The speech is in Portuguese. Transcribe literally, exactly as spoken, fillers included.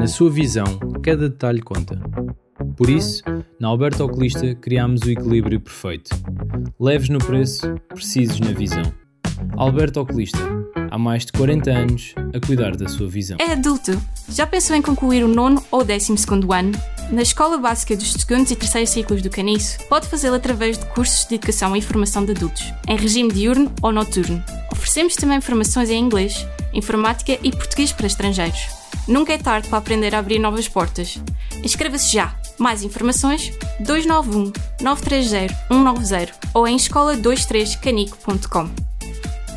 sua visão, cada detalhe conta. Por isso, na Alberto Oculista criámos o equilíbrio perfeito. Leves no preço, precisos na visão. Alberto Oculista, há mais de quarenta anos a cuidar da sua visão. É adulto. Já pensou em concluir o nono ou décimo segundo ano? Na Escola Básica dos segundos e terceiros ciclos do Caniço, pode fazê-lo através de cursos de educação e formação de adultos, em regime diurno ou noturno. Oferecemos também formações em inglês, informática e português para estrangeiros. Nunca é tarde para aprender a abrir novas portas. Inscreva-se já! Mais informações dois nove um, nove três zero, um nove zero ou em escola vinte e três canico ponto com.